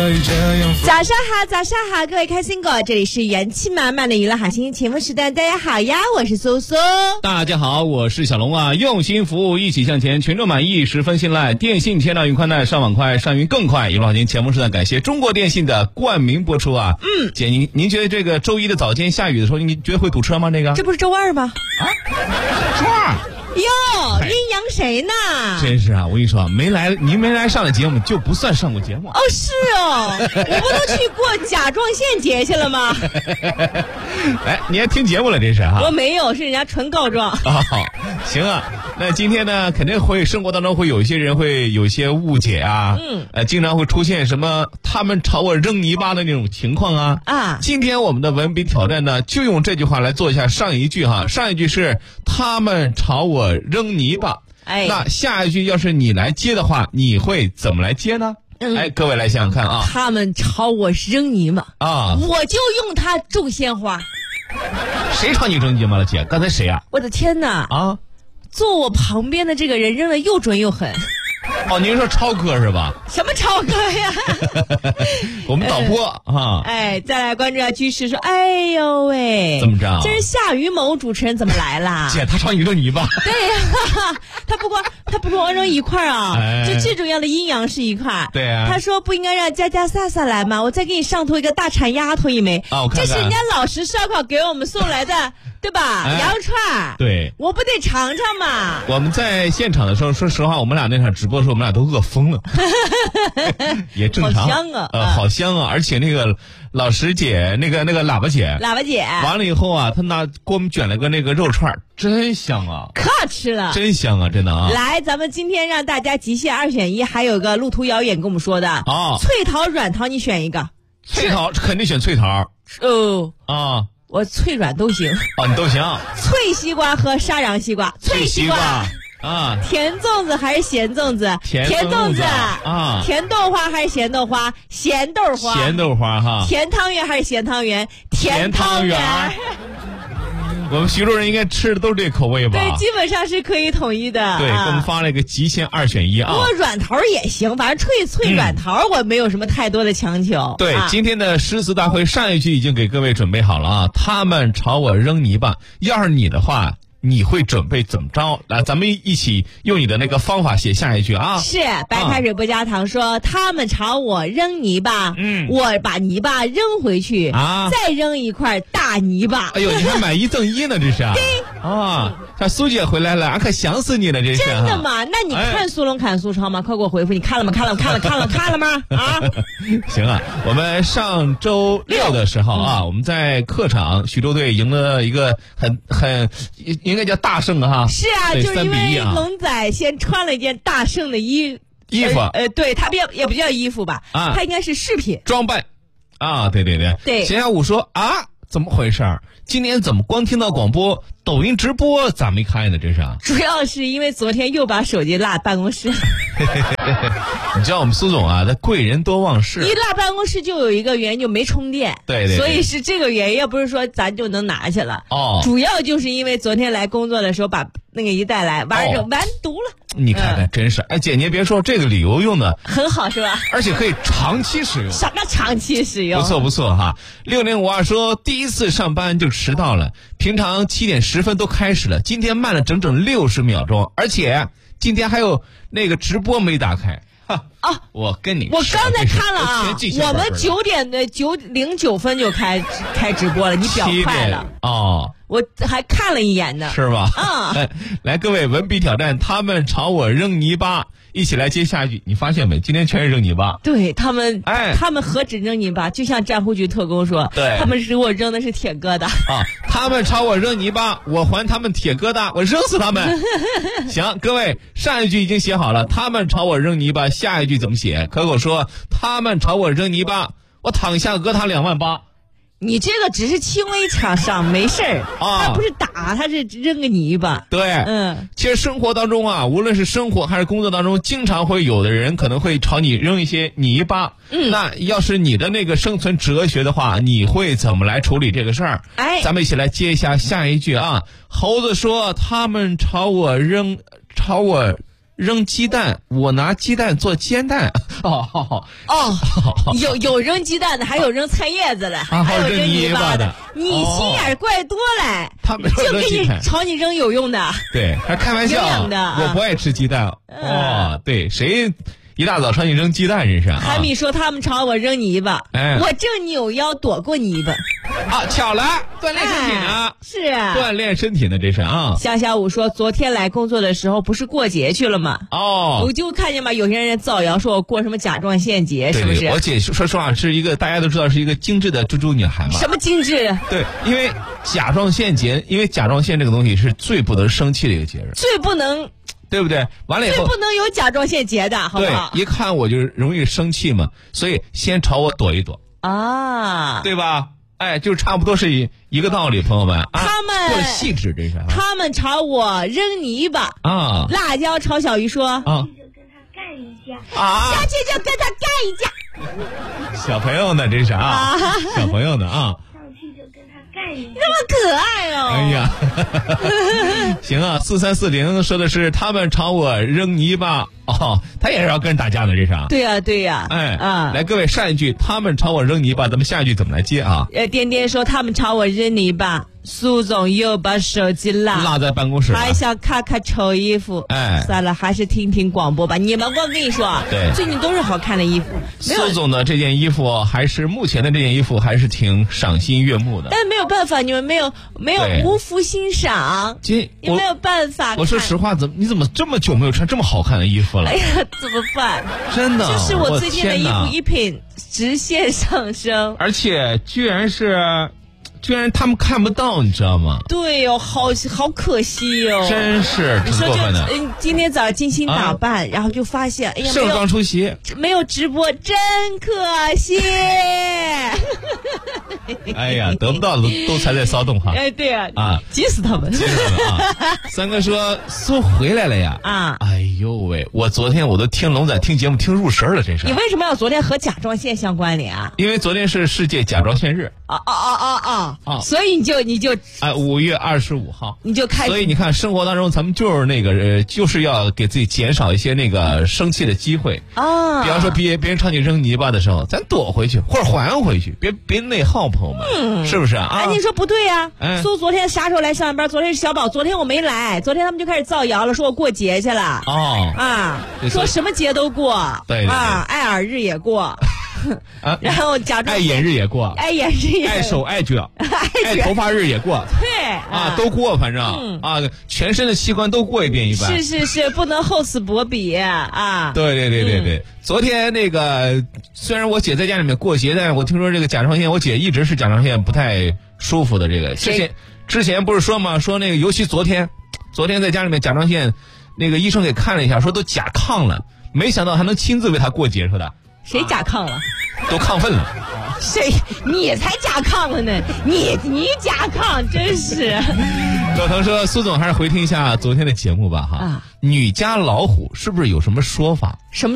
早上好，早上好，各位开心果，这里是元气满满的娱乐好心情节目时段，大家好呀，我是苏苏。 大家好，我是小龙啊，用心服务，一起向前，群众满意，十分信赖，电信天道云宽带，上网快，上云更快。娱乐好心节目时段感谢中国电信的冠名播出啊。姐，您觉得这个周一的早间下雨的时候，您觉得会堵车吗？这个这不是周二吗？ 啊，周二。 哟，阴阳谁呢？ 真是啊，我跟你说，您没来上的节目就不算上过节目。 哦，是哦，我不都去过甲状腺节去了吗？ 哎，你还听节目了，这是哈？ 我没有，是人家纯告状。 哦，行啊，那今天呢，肯定会生活当中会有一些人会有一些误解啊，经常会出现什么他们朝我扔泥巴的那种情况啊。今天我们的文笔挑战呢，就用这句话来做一下上一句哈。上一句是他们朝我扔泥巴，那下一句要是你来接的话，你会怎么来接呢？各位来想想看啊。 他们朝我扔泥巴啊， 我就用它种鲜花。 谁朝你扔泥巴了，姐？刚才谁啊？ 我的天哪！啊，坐我旁边的这个人扔的又准又狠。 哦，您说超哥是吧？ 什么超哥呀？ 我们导播啊。 再来关注下居士说，哎呦喂， 怎么着？ 这是夏雨某主持人怎么来了？ 姐，他朝你扔泥巴。 对呀，他不光扔一块啊，就最重要的阴阳是一块。 对啊。 他说不应该让佳佳飒飒来吗？我再给你上头一个大馋丫头一枚。 我看看。 这是人家老实烧烤给我们送来的。对吧？羊肉串， 对， 我不得尝尝嘛。 我们在现场的时候，说实话，我们俩那场直播的时候，我们俩都饿疯了，也正常。 好香啊！ 好香啊！而且那个老石姐，那个喇叭姐，完了以后啊，她给我们卷了个那个肉串，真香啊！ 可吃了， 真香啊！真的啊！ 来，咱们今天让大家极限2选1，还有个路途遥远跟我们说的脆桃、软桃，你选一个。 脆桃肯定选脆桃。 我脆软都行。 你都行。 脆西瓜和沙瓤西瓜。脆西瓜啊。 甜粽子还是咸粽子？甜粽子啊。甜豆花还是咸豆花？咸豆花。 咸豆花哈。 甜汤圆还是咸汤圆？甜汤圆。 我们徐州人应该吃的都是这口味吧？ 对，基本上是可以统一的。 对，给我们发了一个极限2选1啊。 不过软桃也行，反正脆软桃我没有什么太多的强求。 对，今天的诗词大会上一句已经给各位准备好了啊。他们朝我扔泥巴，要是你的话，你会准备怎么着？来，咱们一起用你的那个方法写下一句啊。 是，白开水不加糖说，他们朝我扔泥巴，我把泥巴扔回去啊，再扔一块大泥巴。 哎呦，你还买1赠1呢，这是啊！这苏姐回来了，俺可想死你了，这是。 真的吗？那你看苏龙看苏超吗？快给我回复，你看了吗？看了吗？啊！ 行啊，我们上周6的时候啊，我们在客场，徐州队赢了一个很应该叫大胜哈。是啊，就是因为龙仔先穿了一件大胜的衣服，对，他也不叫衣服吧，他应该是饰品装扮啊，对。闲暇五说啊，怎么回事？今年怎么光听到广播，抖音直播咋没开呢？这是主要是因为昨天又把手机落办公室。 你知道我们苏总啊，他贵人多忘事， 一落办公室就有一个原因，就没充电。 对， 所以是这个原因，要不是说咱就能拿去了。主要就是因为昨天来工作的时候把那个一带来，完犊了。 你看看，真是姐，您别说，这个理由用的很好，是吧？ 而且可以长期使用。 什么长期使用？ 不错哈。6052说，第一次上班就迟到了，平常7点10分都开始了，今天慢了整整60秒钟，而且今天还有那个直播没打开。我跟你说， 我刚才看了啊，我们9点的9:09分就开直播了，你表快了我还看了一眼呢， 是吧？来，各位文笔挑战，他们朝我扔泥巴，一起来接下一句。你发现没？今天全是扔泥巴。 对他们，他们何止扔泥巴？就像战虎局特工说， 对， 他们给我扔的是铁疙瘩啊！他们朝我扔泥巴，我还他们铁疙瘩，我扔死他们！行，各位，上一句已经写好了，他们朝我扔泥巴，下一句怎么写？可我说，他们朝我扔泥巴，我躺下讹他28000。 你这个只是轻微创伤，没事儿他不是打，他是扔个泥巴。 对，其实生活当中啊，无论是生活还是工作当中，经常会有的人可能会朝你扔一些泥巴。那要是你的那个生存哲学的话，你会怎么来处理这个事儿？咱们一起来接一下下一句啊。猴子说：“他们朝我扔鸡蛋，我拿鸡蛋做煎蛋。 有扔鸡蛋的，还有扔菜叶子的，还有扔泥巴的。你心眼怪多嘞， 他们就给你朝你扔有用的。 对，还开玩笑，我不爱吃鸡蛋。对，谁一大早朝你扔鸡蛋，真是。 韩米说他们朝我扔泥巴，我正扭腰躲过泥巴。 巧了，锻炼身体呢。 是锻炼身体呢，这是啊。 夏夏武说，昨天来工作的时候不是过节去了吗？我就看见吧，有些人造谣说我过什么甲状腺节，是不是？ 我姐说实话是一个大家都知道是一个精致的猪猪女孩嘛。 什么精致？ 对，因为甲状腺节，因为甲状腺这个东西是最不能生气的一个节日， 最不能。 对不对？完了以后最不能有甲状腺结的，好不好？ 对，一看我就容易生气嘛，所以先朝我躲一躲对吧？就差不多是一个道理，朋友们。 他们过得细致，这是。 他们朝我扔泥巴辣椒朝小鱼说上去就跟他干一架下去就跟他干一架。 小朋友呢，这是小朋友呢那么可爱哦！ 哎呀，行啊，4340说的是他们朝我扔泥巴他也是要跟人打架的，这是。 对呀， 来各位，上一句他们朝我扔泥巴，咱们下一句怎么来接啊？ 颠颠说他们朝我扔泥巴，苏总又把手机落在办公室， 还想看看丑衣服。算了，还是听听广播吧。你们，我跟你说，最近都是好看的衣服。 苏总的这件衣服，还是目前的这件衣服，还是挺赏心悦目的。 但没有办法，你们没有无福欣赏，也没有办法。 我说实话，你怎么这么久没有穿这么好看的衣服了？ 哎呀，怎么办？ 真的， 这是我最近的衣服一品直线上升， 而且居然他们看不到，你知道吗？ 对哦，好可惜哦， 真是挺过分的。 今天早上精心打扮，然后就发现，哎呀， 盛装出席， 没有直播，真可惜。 哎呀，得不到的都才在骚动哈。 对啊，急死他们！ 三哥说苏回来了呀！哎呦喂，我昨天我都听龙仔听节目听入神了，真是。 你为什么要昨天和甲状腺相关联啊？ 因为昨天是世界甲状腺日。 所以你就 5月25号你就开始。 所以你看，生活当中咱们就是就是要给自己减少一些那个生气的机会比方说别人朝你扔泥巴的时候，咱躲回去或者还回去，别内耗，朋友们，是不是啊？ 你说不对呀。苏昨天啥时候来上班？昨天是小宝，昨天我没来，昨天他们就开始造谣了，说我过节去了。说什么节都过。 对爱耳日也过。然后甲状爱眼日也过， 爱手爱脚爱头发日也过， 对都过，反正全身的器官都过一遍一般。 是，不能厚此薄彼对。昨天那个虽然我姐在家里面过节，但是我听说这个甲状腺，我姐一直是甲状腺不太舒服的。这个之前不是说吗？说那个尤其昨天在家里面甲状腺，那个医生给看了一下，说都甲亢了，没想到还能亲自为她过节，说的。 谁甲亢了？ 都亢奋了。 谁？你才甲亢了呢！你甲亢，真是。 老腾说，苏总还是回听一下昨天的节目吧，女家老虎是不是有什么说法？ 什么？